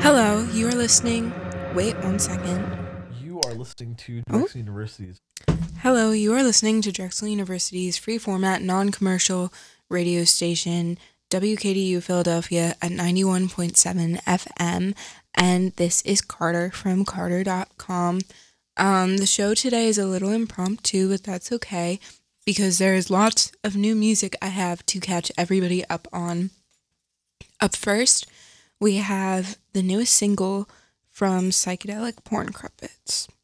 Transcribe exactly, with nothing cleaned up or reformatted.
Hello, you are listening. Wait one second. You are listening to Oh. Drexel University's. Hello, you are listening to Drexel University's free format, non commercial radio station, W K D U Philadelphia at ninety-one point seven F M. And this is Carter from Carter dot com. Um, the show today is a little impromptu, but that's okay because there's lots of new music I have to catch everybody up on. Up first, we have the newest single from Psychedelic Porn Crumpets.